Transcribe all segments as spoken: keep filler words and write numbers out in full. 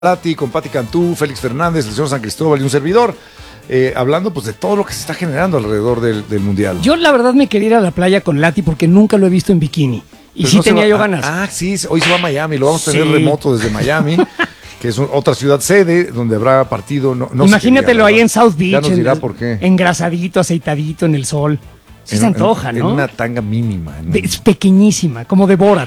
Lati, con Pati Cantú, Félix Fernández, el señor San Cristóbal y un servidor, eh, hablando pues de todo lo que se está generando alrededor del, del Mundial. Yo la verdad me quería ir a la playa con Lati porque nunca lo he visto en bikini. Y Pero sí no tenía va, yo ah, ganas. Ah, sí, hoy se va a Miami, lo vamos a tener Sí. remoto desde Miami, que es un, otra ciudad sede donde habrá partido. No, no Imagínatelo ahí en South Beach. Ya nos dirá en, por qué. Engrasadito, aceitadito en el sol. Sí En- se antoja, en, ¿no? En una tanga mínima. en De- un- es pequeñísima, como de Borat.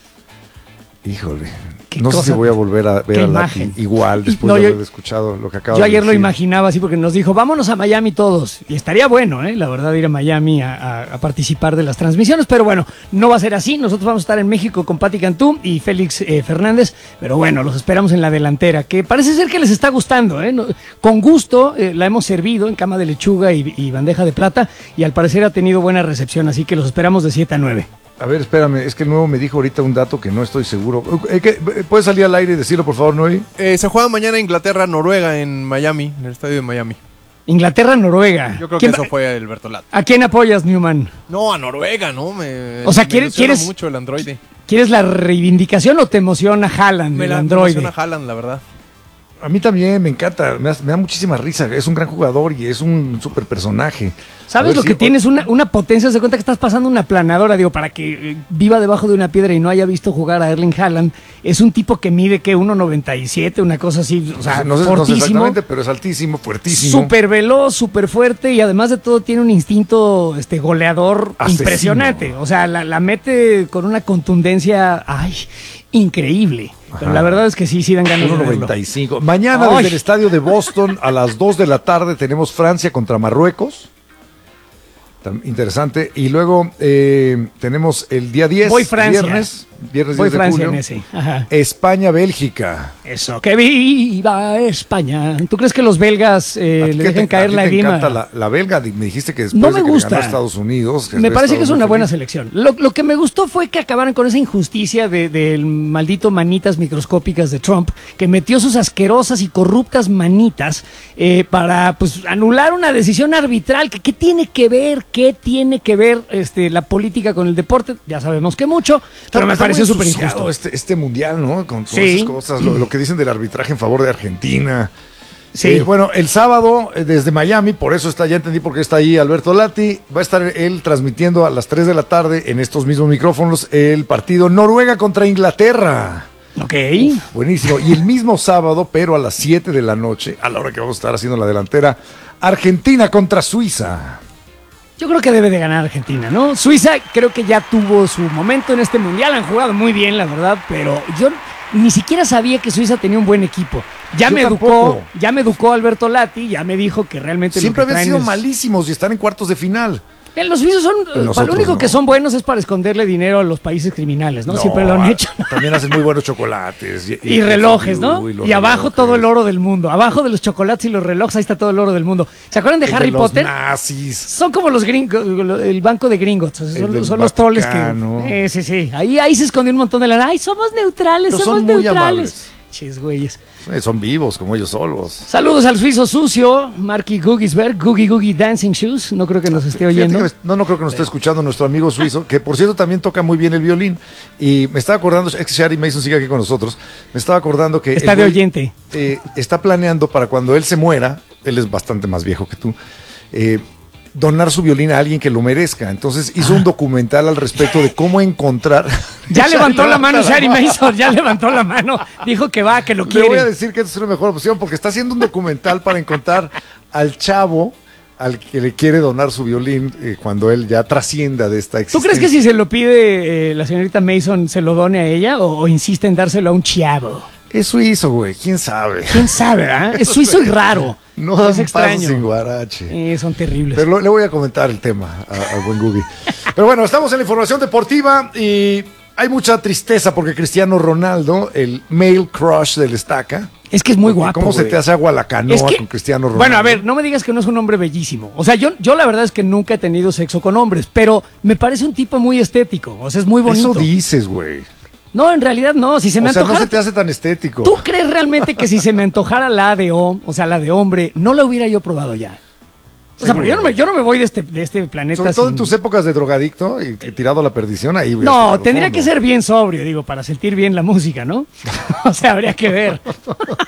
Híjole. Qué No sé si cosa, voy a volver a ver qué a Lati imagen. igual después No, de yo- haber escuchado lo que acaba Yo de ayer lo decir. imaginaba así porque nos dijo, vámonos a Miami todos. Y estaría bueno, ¿eh? La verdad, ir a Miami a, a- a participar de las transmisiones. Pero bueno, no va a ser así. Nosotros vamos a estar en México con Pati Cantú y Félix eh, Fernández. Pero bueno, los esperamos en la delantera, que parece ser que les está gustando, ¿eh? No- con gusto eh, la hemos servido en cama de lechuga y, y bandeja de plata. Y al parecer ha tenido buena recepción. Así que los esperamos de siete a nueve. A ver, espérame, es que el nuevo me dijo ahorita un dato que no estoy seguro. Eh, ¿qué? ¿Puedes salir al aire y decirlo, por favor, Noé? Eh, se juega mañana Inglaterra-Noruega en Miami, en el estadio de Miami. Inglaterra-Noruega. Yo creo que ¿Quién- eso fue el Bertolat. ¿A quién apoyas, Newman? No, a Noruega, ¿no? Me, O sea, me ¿quieres- ilusiona quieres- mucho el androide. ¿Quieres la reivindicación o te emociona Haaland, Me el la androide? emociona Haaland, la verdad. A mí también me encanta, me da, me da muchísima risa. Es un gran jugador y es un súper personaje. A ¿Sabes ver lo si- que tienes? Una, una potencia, se cuenta que estás pasando una planadora, digo, para que eh, viva debajo de una piedra y no haya visto jugar a Erling Haaland. Es un tipo que mide, ¿qué? uno noventa y siete, una cosa así, o sea, no sé, no sé fortísimo. exactamente, pero es altísimo, fuertísimo. Súper veloz, súper fuerte y además de todo tiene un instinto este, goleador Asesino. impresionante. O sea, la, la mete con una contundencia, ay, increíble. Pero Ajá. la verdad es que sí, sí dan ganas de uno verlo. noventa y cinco. Mañana Ay. desde el estadio de Boston a las dos de la tarde tenemos Francia contra Marruecos. Tan interesante. Y luego eh, tenemos el día diez, Voy Francia. viernes, viernes Voy diez de Francia julio, en ese. Ajá. España-Bélgica. Eso, que viva España. ¿Tú crees que los belgas eh, ¿A ti le qué dejen te- caer a ti la te grima? encanta la, la belga? Me dijiste que después No de me que le gusta. ganó a Estados Unidos. Me parece que es una buena selección. selección. Lo, lo que me gustó fue que acabaran con esa injusticia de- del maldito manitas microscópicas de Trump, que metió sus asquerosas y corruptas manitas eh, para pues anular una decisión arbitral. Que, ¿Qué tiene que ver? ¿Qué tiene que ver este, la política con el deporte? Ya sabemos que mucho, pero me Está pareció muy súper ensuciado injusto. Este, este mundial, ¿no? Con todas Sí. esas cosas, lo, lo que dicen del arbitraje en favor de Argentina. Sí. Eh, bueno, el sábado eh, desde Miami, por eso está, ya entendí por qué está ahí Alberto Lati, va a estar él transmitiendo a las tres de la tarde en estos mismos micrófonos el partido Noruega contra Inglaterra. Ok. Buenísimo. Y el mismo sábado, pero a las siete de la noche, a la hora que vamos a estar haciendo la delantera, Argentina contra Suiza. Yo creo que debe de ganar Argentina, ¿no? Suiza creo que ya tuvo su momento en este mundial, han jugado muy bien, la verdad, pero yo ni siquiera sabía que Suiza tenía un buen equipo. Ya Yo me educó, tampoco. ya me educó Alberto Lati, ya me dijo que realmente Siempre lo que habían traen sido es- malísimos y están en cuartos de final. Eh, Los suizos son, Pero para nosotros lo único no. que son buenos es para esconderle dinero a los países criminales, ¿no? Siempre lo han ah, hecho. También hacen muy buenos chocolates. Y, Y relojes, ¿no? y los Y abajo relojes. todo el oro del mundo. Abajo de los chocolates y los relojes, ahí está todo el oro del mundo. ¿Se acuerdan de El Harry de los Potter? nazis. Son como los gringos, el banco de gringos. Son, El del son los troles Vaticano. que. Eh, sí, sí. Ahí, ahí se escondió un montón de lana. ¡Ay, somos neutrales! Pero somos son muy neutrales. amables. Chis, güeyes. Eh, Son vivos como ellos solos. Saludos al suizo sucio, Marky Googisberg, Googie Googie Dancing Shoes. No creo que nos esté Fíjate oyendo. que me- no, no creo que nos esté escuchando nuestro amigo suizo, que por cierto también toca muy bien el violín. Y me estaba acordando, es que Shari Mason sigue aquí con nosotros, me estaba acordando que... Está el de güey, oyente. eh, está planeando para cuando él se muera, él es bastante más viejo que tú, eh, donar su violín a alguien que lo merezca. Entonces hizo un documental al respecto de cómo encontrar... Ya levantó la mano levanta Shari Mason, ya levantó la mano. Dijo que va, que lo Le voy a quiere. decir que esta es una mejor opción porque está haciendo un documental para encontrar al chavo al que le quiere donar su violín eh, cuando él ya trascienda de esta ¿Tú existencia. crees que si se lo pide eh, la señorita Mason, se lo done a ella o, o insiste en dárselo a un chavo? Es suizo, güey, quién sabe. ¿Quién sabe, ah? Es suizo y raro. No dan es paso extraño. sin guarache. Eh, son terribles. Pero lo- le voy a comentar el tema a- al buen Googie. Pero bueno, estamos en la información deportiva y hay mucha tristeza porque Cristiano Ronaldo, el male crush del Estaca. Es que es muy Porque guapo. ¿Cómo se güey. te hace agua la canoa Es que- con Cristiano Ronaldo? Bueno, a ver, no me digas que no es un hombre bellísimo. O sea, yo, yo la verdad es que nunca he tenido sexo con hombres, pero me parece un tipo muy estético. O sea, es muy bonito. Eso dices, güey. No, en realidad no. Si se me O sea, antojara. no se te hace tan estético. ¿Tú crees realmente que si se me antojara la de O, o sea, la de hombre, no la hubiera yo probado ya? O sea, pero yo no me, yo no me voy de este, de este planeta. Sobre todo sin... en tus épocas de drogadicto y, y tirado a la perdición, ahí. No, tendría fondo. que ser bien sobrio, digo, para sentir bien la música, ¿no? O sea, habría que ver.